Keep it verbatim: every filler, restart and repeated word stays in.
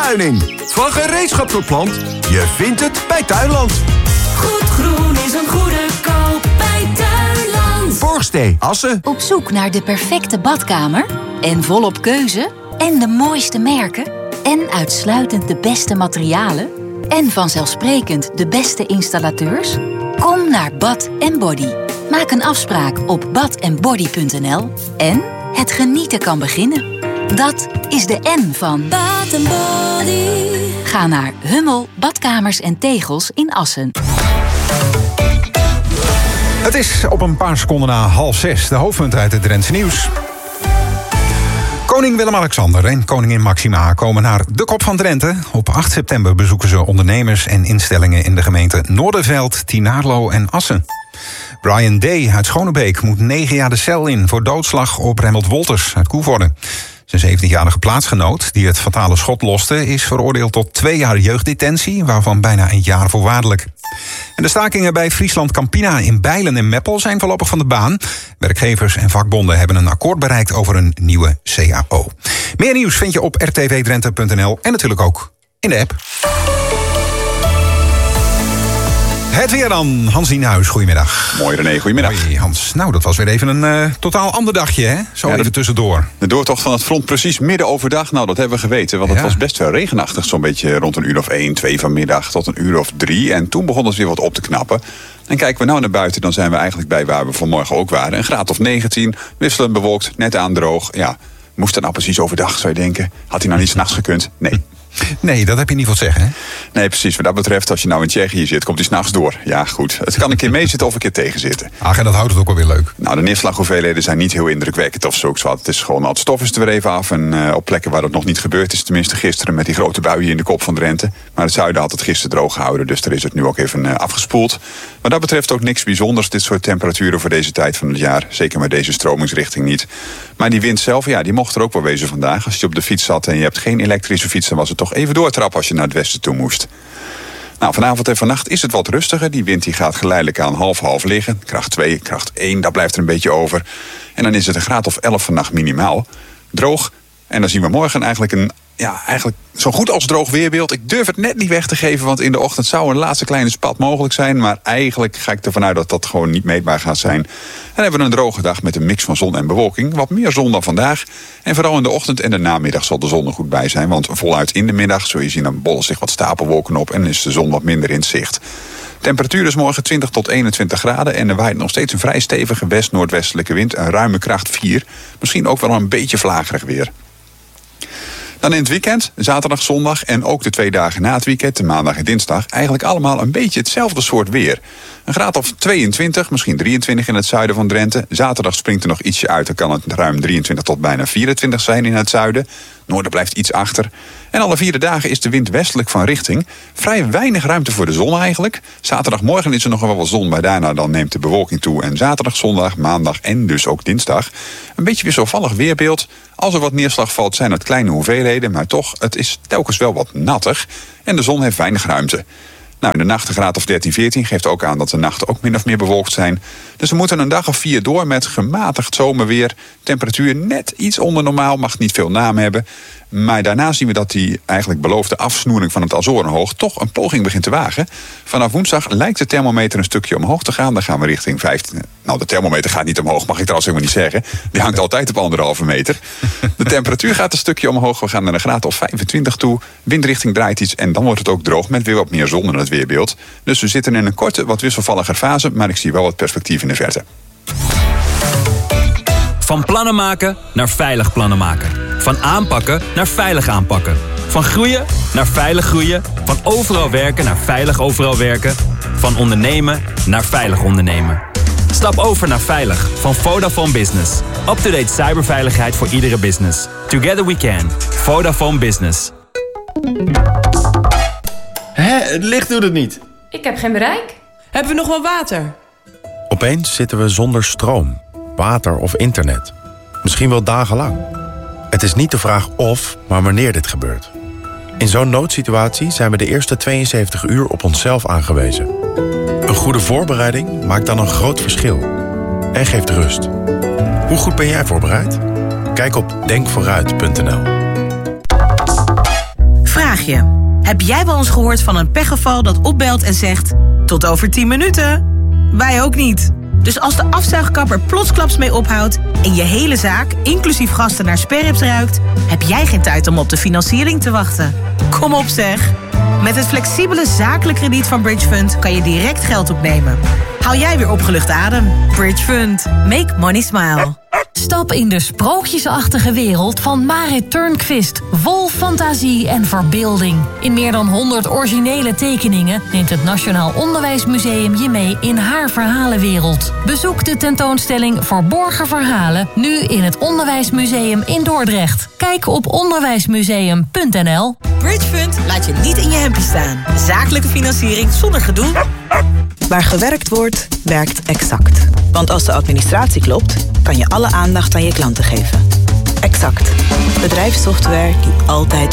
tuin in. Van gereedschap tot plant, je vindt het bij Tuinland. Goed groen is een goede koop bij Tuinland. Borstee, Assen. Op zoek naar de perfecte badkamer? En volop keuze? En de mooiste merken? En uitsluitend de beste materialen? En vanzelfsprekend de beste installateurs? Kom naar Bath and Body. Maak een afspraak op bath and body punt n l. En het genieten kan beginnen. Dat is de N van Bath and Body. Ga naar Hummel, Badkamers en Tegels in Assen. Het is op een paar seconden na half zes. De hoofdpunten uit het Drentse nieuws. Koning Willem-Alexander en koningin Maxima komen naar de Kop van Drenthe. Op acht september bezoeken ze ondernemers en instellingen in de gemeenten Noorderveld, Tienaarlo en Assen. Brian D. uit Schonebeek moet negen jaar de cel in voor doodslag op Remmelt Wolters uit Koevoorde. Zijn zeventienjarige plaatsgenoot, die het fatale schot loste, is veroordeeld tot twee jaar jeugddetentie, waarvan bijna een jaar voorwaardelijk. En de stakingen bij Friesland Campina in Bijlen en Meppel zijn voorlopig van de baan. Werkgevers en vakbonden hebben een akkoord bereikt over een nieuwe C A O. Meer nieuws vind je op r t v drenthe punt n l en natuurlijk ook in de app. Het weer dan, Hans Nienhuis, goedemiddag. Mooi René, goedemiddag. Hoi Hans, nou dat was weer even een uh, totaal ander dagje, hè? Zo ja, even tussendoor. De doortocht van het front precies midden overdag, nou dat hebben we geweten. Want het ja. was best wel regenachtig, zo'n beetje rond een uur of één, twee vanmiddag tot een uur of drie. En toen begon het weer wat op te knappen. En kijken we nou naar buiten, dan zijn we eigenlijk bij waar we vanmorgen ook waren. Een graad of negentien, wisselend bewolkt, net aan droog. Ja, moest dat nou precies overdag, zou je denken? Had hij nou niet 's nachts gekund? Nee. Nee, dat heb je niet wat zeggen, hè? Nee, precies. Wat dat betreft, als je nou in Tsjechië zit, komt hij 's nachts door. Ja, goed. Het kan een keer meezitten of een keer tegenzitten. Ach, en dat houdt het ook wel weer leuk. Nou, de neerslaghoeveelheden zijn niet heel indrukwekkend of zulks wat. Het is gewoon, het stof is er weer even af. En uh, op plekken waar dat nog niet gebeurd is, tenminste gisteren met die grote buien in de Kop van Drenthe. Maar het zuiden had het gisteren droog gehouden, dus daar is het nu ook even uh, afgespoeld. Wat dat betreft ook niks bijzonders, dit soort temperaturen voor deze tijd van het jaar. Zeker met deze stromingsrichting niet. Maar die wind zelf, ja, die mocht er ook wel wezen vandaag. Als je op de fiets zat en je hebt geen elektrische fiets, dan was het toch even doortrappen als je naar het westen toe moest. Nou, vanavond en vannacht is het wat rustiger. Die wind die gaat geleidelijk aan half-half liggen. Kracht twee, kracht één, dat blijft er een beetje over. En dan is het een graad of elf vannacht minimaal. Droog. En dan zien we morgen eigenlijk een, ja, eigenlijk zo goed als droog weerbeeld. Ik durf het net niet weg te geven, want in de ochtend zou een laatste kleine spat mogelijk zijn. Maar eigenlijk ga ik ervan uit dat dat gewoon niet meetbaar gaat zijn. En dan hebben we een droge dag met een mix van zon en bewolking. Wat meer zon dan vandaag. En vooral in de ochtend en de namiddag zal de zon er goed bij zijn. Want voluit in de middag zul je zien, dan bollen zich wat stapelwolken op en is de zon wat minder in het zicht. Temperatuur is morgen twintig tot eenentwintig graden en er waait nog steeds een vrij stevige west-noordwestelijke wind. Een ruime kracht vier. Misschien ook wel een beetje vlagerig weer. Dan in het weekend, zaterdag, zondag en ook de twee dagen na het weekend, de maandag en dinsdag, eigenlijk allemaal een beetje hetzelfde soort weer. Een graad of tweeëntwintig, misschien drieëntwintig in het zuiden van Drenthe. Zaterdag springt er nog ietsje uit, dan kan het ruim drieëntwintig tot bijna vierentwintig zijn in het zuiden. Noorden blijft iets achter. En alle vier de dagen is de wind westelijk van richting. Vrij weinig ruimte voor de zon eigenlijk. Zaterdagmorgen is er nog wel wat zon, maar daarna dan neemt de bewolking toe. En zaterdag, zondag, maandag en dus ook dinsdag een beetje wisselvallig weerbeeld. Als er wat neerslag valt, zijn het kleine hoeveelheden, maar toch, het is telkens wel wat nattig. En de zon heeft weinig ruimte. Nou, in de nacht een graad of dertien, veertien geeft ook aan dat de nachten ook min of meer bewolkt zijn. Dus we moeten een dag of vier door met gematigd zomerweer. Temperatuur net iets onder normaal, mag niet veel naam hebben. Maar daarna zien we dat die eigenlijk beloofde afsnoering van het Azorenhoog toch een poging begint te wagen. Vanaf woensdag lijkt de thermometer een stukje omhoog te gaan. Dan gaan we richting vijftien. Nou, de thermometer gaat niet omhoog, mag ik trouwens helemaal niet zeggen. Die hangt altijd op anderhalve meter. De temperatuur gaat een stukje omhoog. We gaan naar een graad of vijfentwintig toe. Windrichting draait iets en dan wordt het ook droog met weer wat meer zon in het weerbeeld. Dus we zitten in een korte, wat wisselvallige fase, maar ik zie wel wat perspectief in de verte. Van plannen maken naar veilig plannen maken. Van aanpakken naar veilig aanpakken. Van groeien naar veilig groeien. Van overal werken naar veilig overal werken. Van ondernemen naar veilig ondernemen. Stap over naar veilig van Vodafone Business. Up-to-date cyberveiligheid voor iedere business. Together we can. Vodafone Business. Hé, het licht doet het niet. Ik heb geen bereik. Hebben we nog wel water? Opeens zitten we zonder stroom, water of internet. Misschien wel dagenlang. Het is niet de vraag of, maar wanneer dit gebeurt. In zo'n noodsituatie zijn we de eerste tweeënzeventig uur op onszelf aangewezen. Een goede voorbereiding maakt dan een groot verschil. En geeft rust. Hoe goed ben jij voorbereid? Kijk op denk vooruit punt n l. Vraag vraagje. Heb jij wel eens gehoord van een pechgeval dat opbelt en zegt... tot over tien minuten? Wij ook niet. Dus als de afzuigkapper plotsklaps mee ophoudt... en je hele zaak, inclusief gasten, naar sperrips ruikt... heb jij geen tijd om op de financiering te wachten. Kom op zeg. Met het flexibele zakelijk krediet van Bridge Fund... kan je direct geld opnemen. Haal jij weer opgelucht adem. Bridge Fund. Make money smile. Stap in de sprookjesachtige wereld van Marit Turnquist. Vol fantasie en verbeelding. In meer dan honderd originele tekeningen... neemt het Nationaal Onderwijsmuseum je mee in haar verhalenwereld. Bezoek de tentoonstelling Verborgen Verhalen... nu in het Onderwijsmuseum in Dordrecht. Kijk op onderwijsmuseum punt n l. Bridge Fund laat je niet in je hempje staan. Zakelijke financiering zonder gedoe. Waar gewerkt wordt, werkt Exact. Want als de administratie klopt, kan je alle aandacht aan je klanten geven. Exact. Bedrijfssoftware die altijd